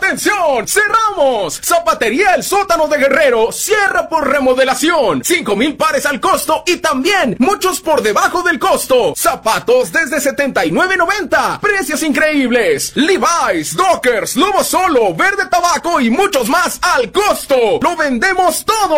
¡Atención! ¡Cerramos! Zapatería El Sótano de Guerrero cierra por remodelación. 5,000 pares al costo y también muchos por debajo del costo. Zapatos desde $79.90. Precios increíbles. Levi's, Dockers, Lobo Solo, Verde Tabaco y muchos más al costo. ¡Lo vendemos todo!